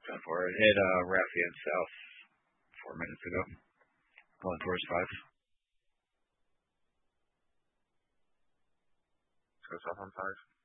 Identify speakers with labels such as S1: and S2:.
S1: 10 4. It hit Rafian South 4 minutes ago. Going towards 5.
S2: Let's go south on 5.